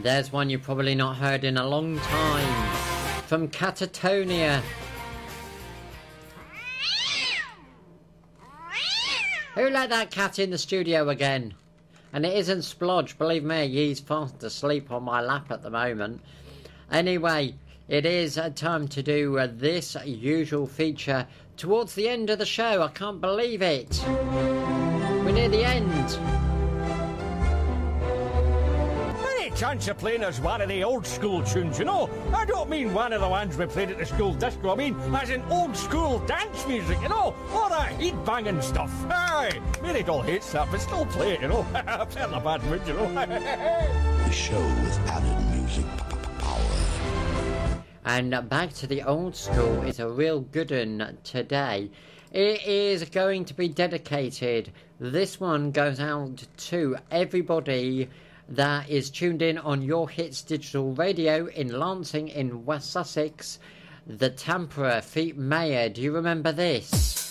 There's one you've probably not heard in a long time. From Catatonia. Who let that cat in the studio again? And it isn't Splodge, believe me, he's fast asleep on my lap at the moment. Anyway, it is time to do this usual feature towards the end of the show. I can't believe it. We're near the end. Any chance of playing us one of the old school tunes, you know? I don't mean one of the ones we played at the school disco. I mean as in old school dance music, you know? All that heat-banging stuff. Aye, Mary Doll hates that, but still play it, you know? I'm in a bad mood, you know? The show with added music power. And back to the old school is a real good one today. It is going to be dedicated. This one goes out to everybody that is tuned in on Your Hits Digital Radio in Lancing in West Sussex. The Tampere feat Mayor. Do you remember this?